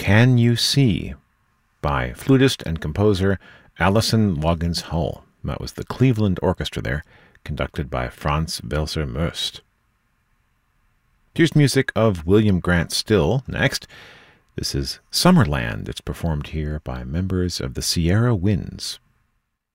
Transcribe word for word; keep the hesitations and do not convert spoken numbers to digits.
Can You See by flutist and composer Alison Loggins Hull. That was the Cleveland Orchestra there, conducted by Franz Welser Möst. Here's music of William Grant Still next. This is Summerland. It's performed here by members of the Sierra Winds.